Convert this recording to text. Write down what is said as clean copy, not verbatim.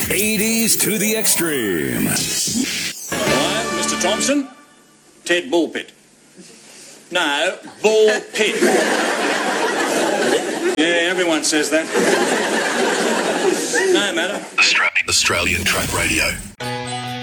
80s to the extreme. Hello, Mr. Thompson? Ted Bullpit. No, Bull Pit. Yeah, everyone says that. No matter. Australian Track Radio.